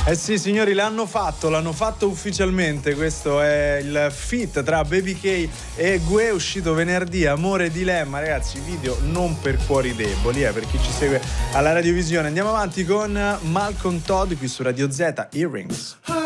Eh sì, signori, l'hanno fatto ufficialmente. Questo è il feat tra Baby K e Gue, uscito venerdì, Amore Dilemma. Ragazzi, video non per cuori deboli, per chi ci segue alla radiovisione. Andiamo avanti con Malcolm Todd qui su Radio Z, Earrings.